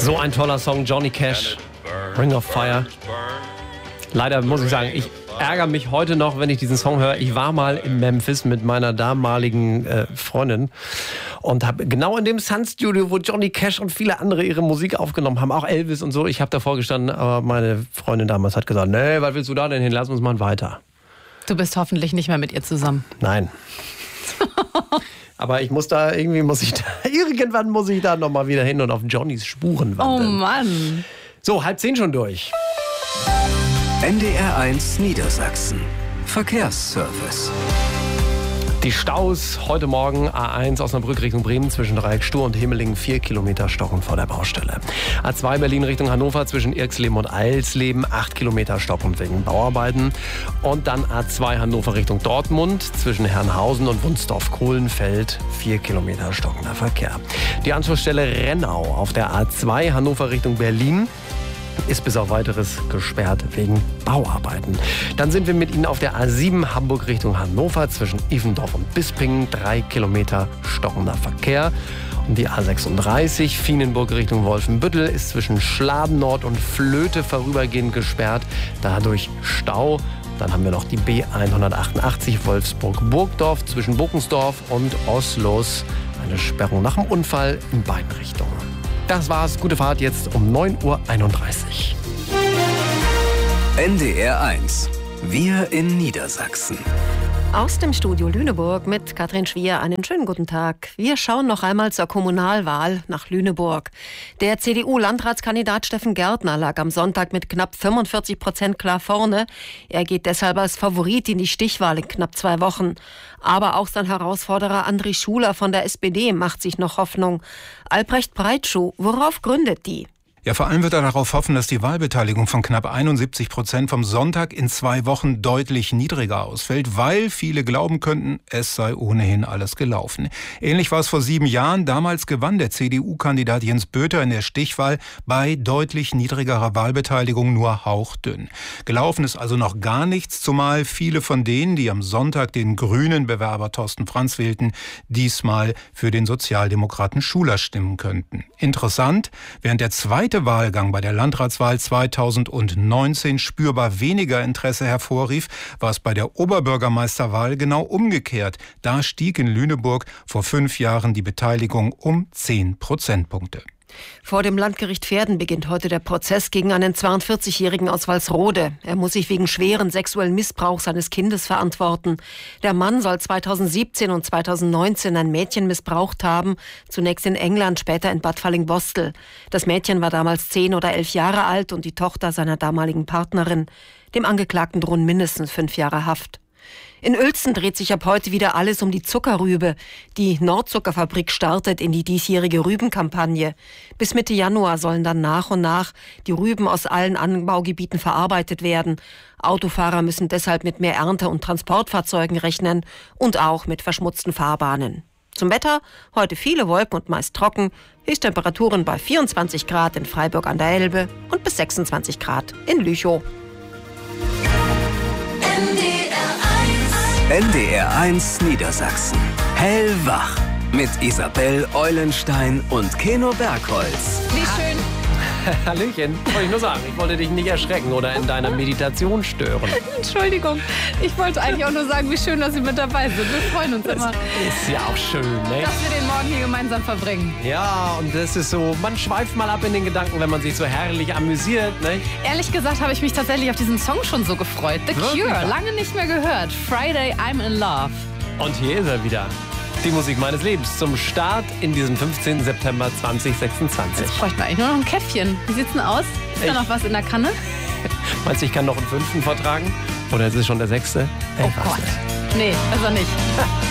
So ein toller Song, Johnny Cash, Ring of Fire. Leider muss ich sagen, ich ärgere mich heute noch, wenn ich diesen Song höre. Ich war mal in Memphis mit meiner damaligen Freundin und habe genau in dem Sun-Studio, wo Johnny Cash und viele andere ihre Musik aufgenommen haben, auch Elvis und so. Ich habe davor gestanden, aber meine Freundin damals hat gesagt, nee, was willst du da denn hin? Lass uns mal weiter. Du bist hoffentlich nicht mehr mit ihr zusammen. Nein. Aber irgendwann muss ich da nochmal wieder hin und auf Johnnys Spuren wandeln. Oh Mann. So, 9:30 schon durch. NDR1 Niedersachsen. Verkehrsservice. Die Staus heute Morgen A1 Osnabrück Richtung Bremen zwischen Dreieck Stur und Himmelingen 4 Kilometer stocken vor der Baustelle. A2 Berlin Richtung Hannover zwischen Irxleben und Eilsleben 8 Kilometer stoppen wegen Bauarbeiten. Und dann A2 Hannover Richtung Dortmund zwischen Herrenhausen und Wunsdorf-Kohlenfeld 4 Kilometer stockender Verkehr. Die Anschlussstelle Rennau auf der A2 Hannover Richtung Berlin ist bis auf Weiteres gesperrt wegen Bauarbeiten. Dann sind wir mit Ihnen auf der A7 Hamburg Richtung Hannover zwischen Ivendorf und Bispingen 3 Kilometer stockender Verkehr. Und die A36 Vienenburg Richtung Wolfenbüttel ist zwischen Schladen Nord und Flöte vorübergehend gesperrt, dadurch Stau. Dann haben wir noch die B188 Wolfsburg-Burgdorf zwischen Buckensdorf und Oslos. Eine Sperrung nach dem Unfall in beiden Richtungen. Das war's. Gute Fahrt jetzt um 9:31 Uhr. NDR1. Wir in Niedersachsen. Aus dem Studio Lüneburg mit Katrin Schwier einen schönen guten Tag. Wir schauen noch einmal zur Kommunalwahl nach Lüneburg. Der CDU-Landratskandidat Steffen Gärtner lag am Sonntag mit knapp 45% klar vorne. Er geht deshalb als Favorit in die Stichwahl in knapp 2 Wochen. Aber auch sein Herausforderer André Schuler von der SPD macht sich noch Hoffnung. Albrecht Breitschuh, worauf gründet die? Ja, vor allem wird er darauf hoffen, dass die Wahlbeteiligung von knapp 71% vom Sonntag in 2 Wochen deutlich niedriger ausfällt, weil viele glauben könnten, es sei ohnehin alles gelaufen. Ähnlich war es vor 7 Jahren. Damals gewann der CDU-Kandidat Jens Böter in der Stichwahl bei deutlich niedrigerer Wahlbeteiligung nur hauchdünn. Gelaufen ist also noch gar nichts, zumal viele von denen, die am Sonntag den grünen Bewerber Thorsten Frantz wählten, diesmal für den Sozialdemokraten Schuler stimmen könnten. Interessant, während der zweite Wahlgang bei der Landratswahl 2019 spürbar weniger Interesse hervorrief, war es bei der Oberbürgermeisterwahl genau umgekehrt. Da stieg in Lüneburg vor 5 Jahren die Beteiligung um 10 Prozentpunkte. Vor dem Landgericht Verden beginnt heute der Prozess gegen einen 42-Jährigen aus Walsrode. Er muss sich wegen schweren sexuellen Missbrauchs seines Kindes verantworten. Der Mann soll 2017 und 2019 ein Mädchen missbraucht haben, zunächst in England, später in Bad Fallingbostel. Das Mädchen war damals 10 oder 11 Jahre alt und die Tochter seiner damaligen Partnerin. Dem Angeklagten drohen mindestens 5 Jahre Haft. In Uelzen dreht sich ab heute wieder alles um die Zuckerrübe. Die Nordzuckerfabrik startet in die diesjährige Rübenkampagne. Bis Mitte Januar sollen dann nach und nach die Rüben aus allen Anbaugebieten verarbeitet werden. Autofahrer müssen deshalb mit mehr Ernte- und Transportfahrzeugen rechnen und auch mit verschmutzten Fahrbahnen. Zum Wetter, heute viele Wolken und meist trocken. Höchsttemperaturen bei 24 Grad in Freiburg an der Elbe und bis 26 Grad in Lüchow. NDR1 Niedersachsen. Hellwach. Mit Isabel Eulenstein und Keno Bergholz. Wie schön. Hallöchen, wollte ich nur sagen. Ich wollte dich nicht erschrecken oder in deiner Meditation stören. Entschuldigung. Ich wollte eigentlich auch nur sagen, wie schön, dass Sie mit dabei sind. Wir freuen uns immer, Ist ja auch schön, ne? dass wir den Morgen hier gemeinsam verbringen. Ja, und das ist so, man schweift mal ab in den Gedanken, wenn man sich so herrlich amüsiert, ne? Ehrlich gesagt habe ich mich tatsächlich auf diesen Song schon so gefreut. The Wirklich? Cure, lange nicht mehr gehört. Friday, I'm in Love. Und hier ist er wieder. Die Musik meines Lebens zum Start in diesem 15. September 2026. Jetzt bräuchten wir eigentlich nur noch ein Käffchen. Wie sieht's denn aus? Ist da noch was in der Kanne? Meinst du, ich kann noch einen 5. vertragen? Oder ist es schon der 6.? Oh Gott. Nee, also nicht.